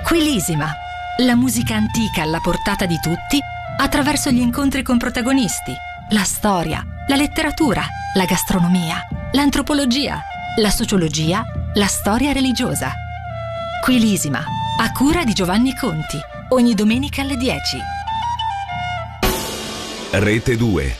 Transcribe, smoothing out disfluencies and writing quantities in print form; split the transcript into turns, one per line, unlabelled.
Quilisima, la musica antica alla portata di tutti attraverso gli incontri con protagonisti, la storia, la letteratura, la gastronomia, l'antropologia, la sociologia, la storia religiosa. Quilisima, a cura di Giovanni Conti, ogni domenica alle 10.
Rete 2.